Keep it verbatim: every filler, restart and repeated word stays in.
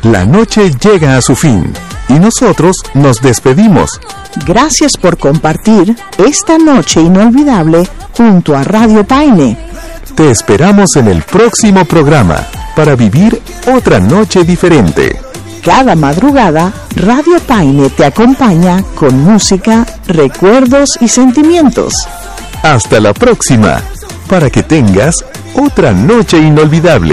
La noche llega a su fin y nosotros nos despedimos. Gracias por compartir esta noche inolvidable junto a Radio Paine. Te esperamos en el próximo programa para vivir otra noche diferente. Cada madrugada, Radio Paine te acompaña con música, recuerdos y sentimientos. Hasta la próxima, para que tengas otra noche inolvidable.